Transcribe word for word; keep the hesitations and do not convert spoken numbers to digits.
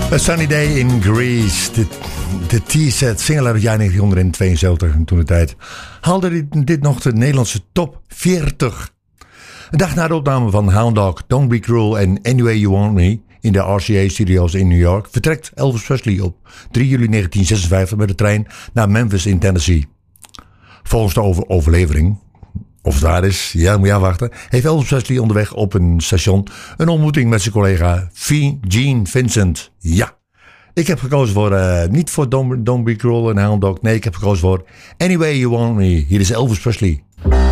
A Sunny Day in Greece. De, de T-set single uit het jaar negentien tweeënzeventig. En toen de tijd haalde dit, dit nog de Nederlandse top veertig. Een dag na de opname van Hound Dog, Don't Be Cruel en Anyway You Want Me in de R C A Studios in New York vertrekt Elvis Presley op drie juli negentien zesenvijftig met de trein naar Memphis in Tennessee. Volgens de over- overlevering, of het waar is, ja, moet je afwachten, heeft Elvis Presley onderweg op een station een ontmoeting met zijn collega Gene Vincent. Ja, ik heb gekozen voor, uh, niet voor Don't, Don't Be Cruel en Hound Dog, nee, ik heb gekozen voor Anyway You Want Me. Hier is Elvis Presley.